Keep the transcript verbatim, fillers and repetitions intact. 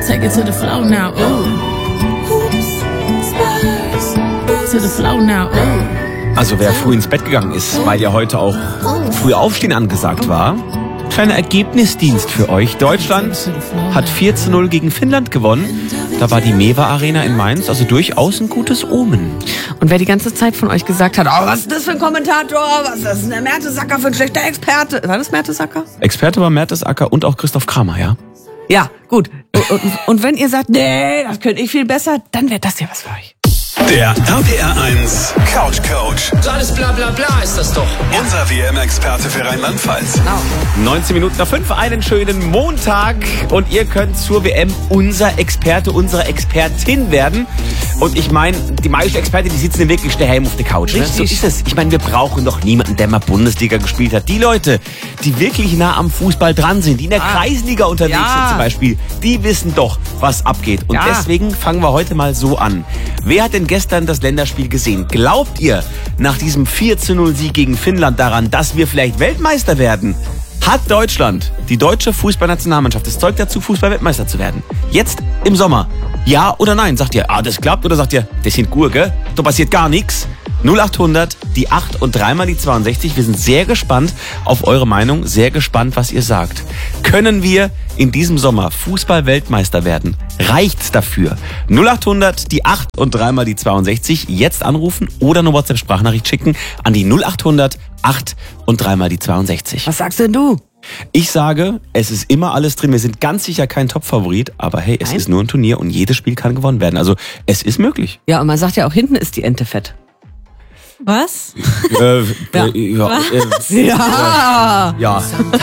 Take it to the floor now, ooh. Hoops, Spurs, to the floor now, ooh. Also wer früh ins Bett gegangen ist, weil ja heute auch früh aufstehen angesagt war, kleiner Ergebnisdienst für euch. Deutschland hat vier zu null gegen Finnland gewonnen. Da war die Mewa Arena in Mainz, also durchaus ein gutes Omen. Und wer die ganze Zeit von euch gesagt hat, oh, was ist das für ein Kommentator, was ist das denn der Mertesacker für ein schlechter Experte? War das Mertesacker? Experte war Mertesacker und auch Christoph Kramer, ja? Ja, gut. Und, und, und wenn ihr sagt, nee, das könnte ich viel besser, dann wäre das ja was für euch. Der R P R eins Couch Coach. So alles bla bla bla ist das doch. Unser W M-Experte für Rheinland-Pfalz. neunzehn Minuten nach fünf, einen schönen Montag. Und ihr könnt zur W M unser Experte, unsere Expertin werden. Und ich meine, die meisten Experten, die sitzen wirklich daheim auf der Couch. Ne? So ist es. Ich meine, wir brauchen doch niemanden, der mal Bundesliga gespielt hat. Die Leute, die wirklich nah am Fußball dran sind, die in der ah, Kreisliga unterwegs ja. sind zum Beispiel, die wissen doch, was abgeht. Und ja. deswegen fangen wir heute mal so an. Wer hat denn gestern das Länderspiel gesehen? Glaubt ihr nach diesem vier zu null Sieg gegen Finnland daran, dass wir vielleicht Weltmeister werden? Hat Deutschland, die deutsche Fußballnationalmannschaft, das Zeug dazu, Fußball-Weltmeister zu werden? Jetzt im Sommer? Ja oder nein? Sagt ihr, ah, das klappt? Oder sagt ihr, das sind Gurke, da passiert gar nichts? null acht hundert, die acht und dreimal die zweiundsechzig. Wir sind sehr gespannt auf eure Meinung, sehr gespannt, was ihr sagt. Können wir in diesem Sommer Fußball-Weltmeister werden? Reicht's dafür? null acht hundert, die acht und dreimal die zweiundsechzig. Jetzt anrufen oder eine WhatsApp-Sprachnachricht schicken an die null acht hundert, acht und dreimal die zweiundsechzig. Was sagst denn du? Ich sage, es ist immer alles drin. Wir sind ganz sicher kein Top-Favorit, aber hey, es Nein. ist nur ein Turnier und jedes Spiel kann gewonnen werden. Also es ist möglich. Ja, und man sagt ja auch, hinten ist die Ente fett. Was? Äh, ja. Äh, ja, Was? Äh, ja. ja.